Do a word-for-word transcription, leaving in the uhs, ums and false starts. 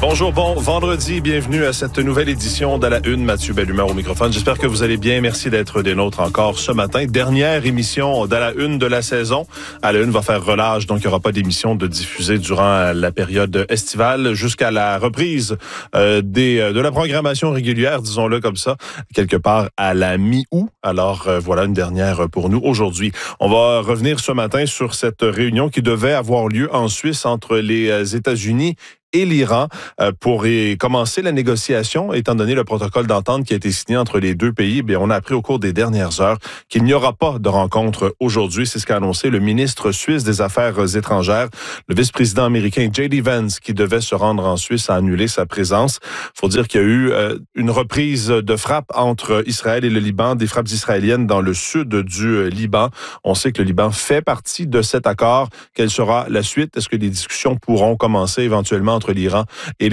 Bonjour, bon vendredi, bienvenue à cette nouvelle édition de la Une. Mathieu Bellumeur au microphone. J'espère que vous allez bien. Merci d'être des nôtres encore ce matin. Dernière émission de la Une de la saison. À la Une va faire relâche, donc il n'y aura pas d'émission de diffusée durant la période estivale jusqu'à la reprise euh, des de la programmation régulière, disons-le comme ça, quelque part à la mi-août. Alors euh, voilà une dernière pour nous aujourd'hui. On va revenir ce matin sur cette réunion qui devait avoir lieu en Suisse entre les États-Unis et l'Iran euh, pour y commencer la négociation, étant donné le protocole d'entente qui a été signé entre les deux pays. Bien, on a appris au cours des dernières heures qu'il n'y aura pas de rencontre aujourd'hui. C'est ce qu'a annoncé le ministre suisse des Affaires étrangères. Le vice-président américain J D Vance, qui devait se rendre en Suisse, a annulé sa présence. Il faut dire qu'il y a eu euh, une reprise de frappe entre Israël et le Liban, des frappes israéliennes dans le sud du euh, Liban. On sait que le Liban fait partie de cet accord. Quelle sera la suite? Est-ce que les discussions pourront commencer éventuellement entre l'Iran et